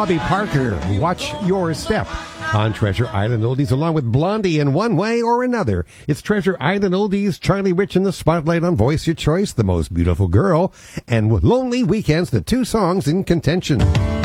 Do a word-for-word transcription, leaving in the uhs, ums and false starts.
Robbie Parker, Watch Your Step. On Treasure Island Oldies, along with Blondie in one way or another. It's Treasure Island Oldies, Charlie Rich in the spotlight on Voice Your Choice, The Most Beautiful Girl, and with Lonely Weekends, the two songs in contention.